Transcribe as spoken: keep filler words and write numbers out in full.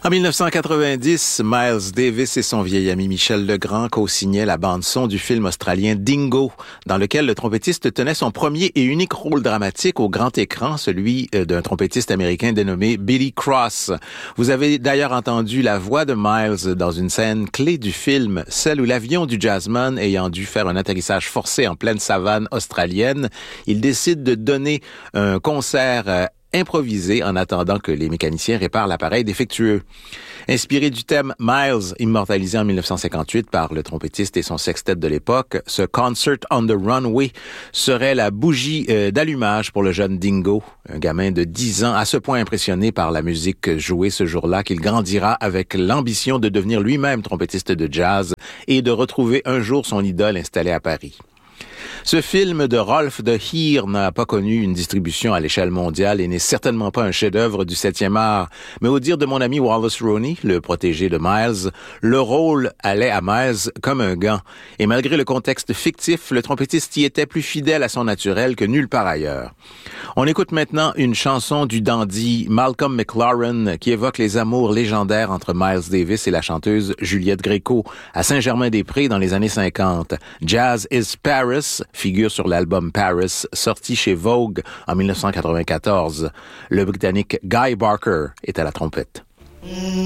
En dix-neuf cent quatre-vingt-dix, Miles Davis et son vieil ami Michel Legrand co-signaient la bande-son du film australien Dingo, dans lequel le trompettiste tenait son premier et unique rôle dramatique au grand écran, celui d'un trompettiste américain dénommé Billy Cross. Vous avez d'ailleurs entendu la voix de Miles dans une scène clé du film, celle où l'avion du jazzman ayant dû faire un atterrissage forcé en pleine savane australienne, il décide de donner un concert improvisé en attendant que les mécaniciens réparent l'appareil défectueux. Inspiré du thème Miles, immortalisé en dix-neuf cent cinquante-huit par le trompettiste et son sextet de l'époque, ce Concert on the Runway serait la bougie euh, d'allumage pour le jeune Dingo, un gamin de dix ans à ce point impressionné par la musique jouée ce jour-là qu'il grandira avec l'ambition de devenir lui-même trompettiste de jazz et de retrouver un jour son idole installée à Paris. Ce film de Rolf de Heer n'a pas connu une distribution à l'échelle mondiale et n'est certainement pas un chef-d'œuvre du septième art. Mais au dire de mon ami Wallace Roney, le protégé de Miles, le rôle allait à Miles comme un gant. Et malgré le contexte fictif, le trompettiste y était plus fidèle à son naturel que nulle part ailleurs. On écoute maintenant une chanson du dandy Malcolm McLaren qui évoque les amours légendaires entre Miles Davis et la chanteuse Juliette Gréco à Saint-Germain-des-Prés dans les années cinquante. Jazz is Paris figure sur l'album Paris, sorti chez Vogue en dix-neuf cent quatre-vingt-quatorze. Le Britannique Guy Barker est à la trompette.